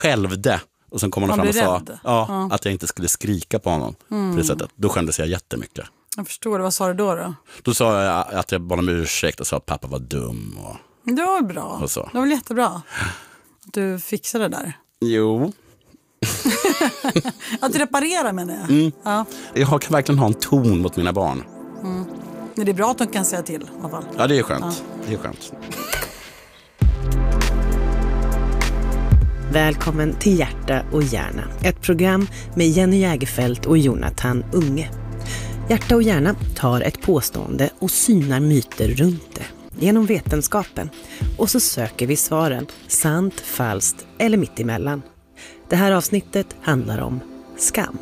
skälvde. Och sen kom han fram och sa att jag inte skulle skrika på honom på det sättet. Då skämdes jag jättemycket. Jag förstår det. Vad sa du då? Då sa jag att jag bad om ursäkt och sa att pappa var dum. Det var bra. Och så. Det var jättebra. Du fixade det där. Jo. Att reparera menar jag. Ja. Jag kan verkligen ha en ton mot mina barn. Men det är bra att de kan säga till i alla fall. Ja, det är skönt. Ja. Det är skönt. Välkommen till Hjärta och hjärna. Ett program med Jenny Jägerfeld och Jonathan Unge. Hjärta och hjärna tar ett påstående och synar myter runt det. Genom vetenskapen. Och så söker vi svaren. Sant, falskt eller mittemellan. Det här avsnittet handlar om skam.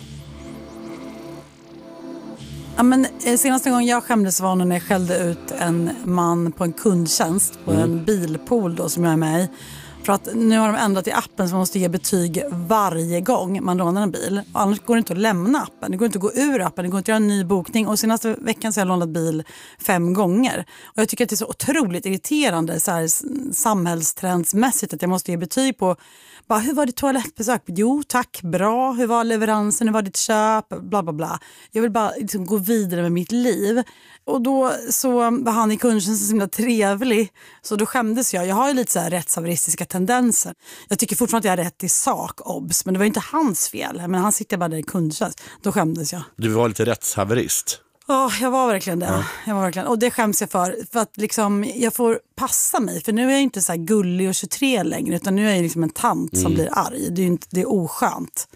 Ja, men senaste gången jag skämdes var när jag skällde ut en man på en kundtjänst på en bilpool då, som jag är med i. För att nu har de ändrat i appen så man måste ge betyg varje gång man lånar en bil. Och annars går det inte att lämna appen. Det går inte att gå ur appen. Det går inte att göra en ny bokning. Och senaste veckan så har jag lånat bil 5 gånger. Och jag tycker att det är så otroligt irriterande så här, samhällstrendsmässigt att jag måste ge betyg på bara, hur var ditt toalettbesök? Jo, tack, bra. Hur var leveransen? Hur var ditt köp? Bla bla bla. Jag vill bara liksom gå vidare med mitt liv. Och då så var han i kundtjänsten så himla trevlig. Så då skämdes jag. Jag har ju lite så här rättshaveristiska tendenser. Jag tycker fortfarande att jag har rätt i sak, obs. Men det var ju inte hans fel. Men han sitter bara där i kundtjänst. Då skämdes jag. Du var lite rättshaverist. Ja, jag var verkligen det. Ja. Jag var verkligen. Och det skäms jag för att liksom, jag får passa mig. För nu är jag inte så här gullig och 23 längre. Utan nu är jag liksom en tant som blir arg. Det är ju inte, det är oskönt.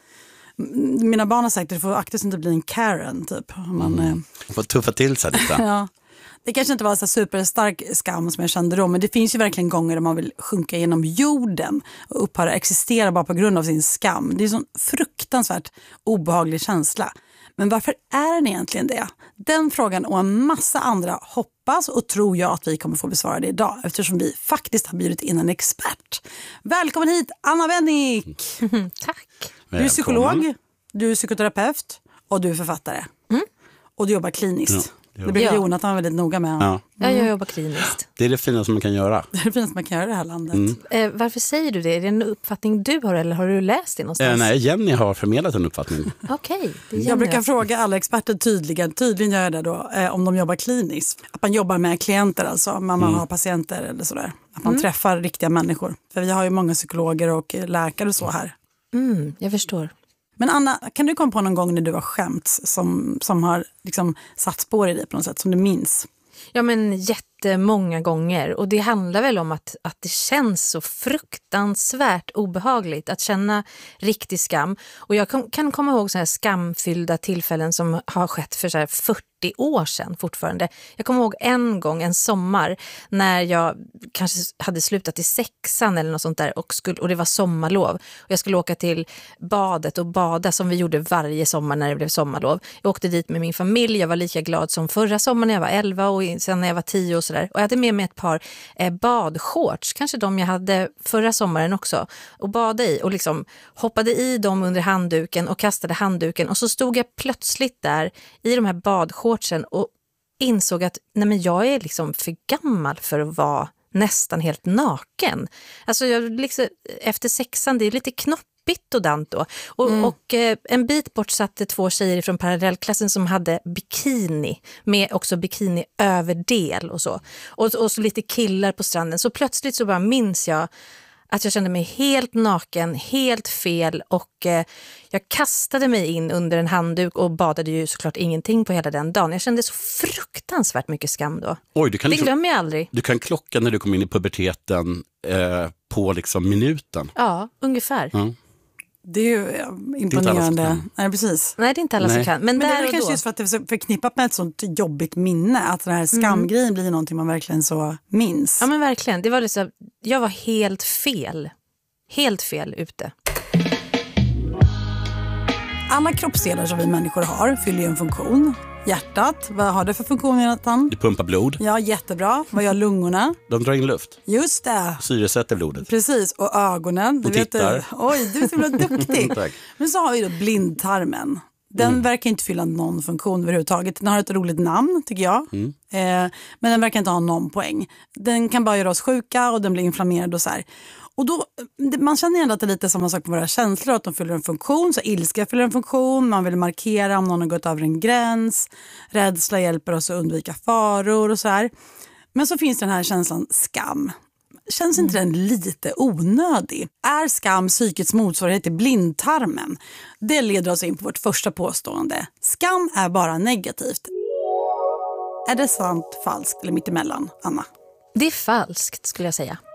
Mina barn har sagt att det får akta sig inte bli en Karen typ. Man får tuffa till sig lite. Ja. Det kanske inte var så superstark skam som jag kände då. Men det finns ju verkligen gånger där man vill sjunka genom jorden. Och upphöra existera bara på grund av sin skam. Det är en sån fruktansvärt obehaglig känsla. Men varför är den egentligen det? Den frågan och en massa andra hoppas och tror jag att vi kommer få besvara det idag. Eftersom vi faktiskt har bjudit in en expert. Välkommen hit, Anna Wennick! Tack! Du är psykolog, du är psykoterapeut och du är författare. Och du jobbar kliniskt. Ja, det blir Jonathan väldigt noga med. Ja, jag jobbar kliniskt. Det är det finaste man kan göra. Det är det finaste man kan göra i det här landet. Varför säger du det? Är det en uppfattning du har eller har du läst det någonstans? Nej, Jenny har förmedlat en uppfattning. Okej. Jag brukar fråga alla experter tydligen gör jag det då, om de jobbar kliniskt. Att man jobbar med klienter alltså, man har patienter eller sådär. Att man träffar riktiga människor. För vi har ju många psykologer och läkare och så här. Jag förstår. Men Anna, kan du komma på någon gång när du har skämt som har liksom satt spår i dig på något sätt, som du minns? Ja, men jättemånga gånger. Och det handlar väl om att det känns så fruktansvärt obehagligt att känna riktig skam. Och jag kan komma ihåg så här skamfyllda tillfällen som har skett för så här 40 år sedan fortfarande. Jag kommer ihåg en gång, en sommar, när jag kanske hade slutat i 6:an eller något sånt där och det var sommarlov. Och jag skulle åka till badet och bada som vi gjorde varje sommar när det blev sommarlov. Jag åkte dit med min familj, jag var lika glad som förra sommaren när jag var 11 och sen när jag var 10 och sådär. Och jag hade med mig ett par badshorts, kanske de jag hade förra sommaren också, och bada i och liksom hoppade i dem under handduken och kastade handduken och så stod jag plötsligt där i de här badshortsen och insåg att nej, men jag är liksom för gammal för att vara nästan helt naken. Alltså jag liksom, efter 6:an, det är lite knoppigt och dant då. Och en bit bort satt 2 tjejer från parallellklassen som hade bikini med också bikini överdel och så. Och så lite killar på stranden. Så plötsligt så bara minns jag att jag kände mig helt naken, helt fel och jag kastade mig in under en handduk och badade ju såklart ingenting på hela den dagen. Jag kände så fruktansvärt mycket skam då. Oj, det glömmer jag aldrig. Du kan klocka när du kom in i puberteten på liksom minuten. Ja, ungefär. Det är ju imponerande. Nej, precis. Nej, det är inte alla som kan. Men det där är kanske just för att det är förknippat med ett sånt jobbigt minne. Att den här skamgrejen blir någonting man verkligen så minns. Ja, men verkligen. Det var liksom, jag var helt fel. Helt fel ute. Alla kroppsdelar som vi människor har fyller ju en funktion. Hjärtat, vad har det för funktion, Jonathan? Det pumpar blod. Ja, jättebra. Vad gör lungorna? De drar in luft. Just det. Syresätter blodet. Precis, och ögonen. Och tittar. Oj, du är så duktig. Men så har vi då blindtarmen. Den verkar inte fylla någon funktion överhuvudtaget. Den har ett roligt namn, tycker jag. Men den verkar inte ha någon poäng. Den kan bara göra oss sjuka och den blir inflammerad och så här. Och då, man känner ändå att det är lite samma sak med våra känslor, att de fyller en funktion. Så ilska fyller en funktion, man vill markera om någon har gått över en gräns. Rädsla hjälper oss att undvika faror och så här. Men så finns den här känslan skam. Känns inte den lite onödig? Är skam psykets motsvarighet till blindtarmen? Det leder oss in på vårt första påstående. Skam är bara negativt. Är det sant, falskt eller mittemellan, Anna? Det är falskt skulle jag säga.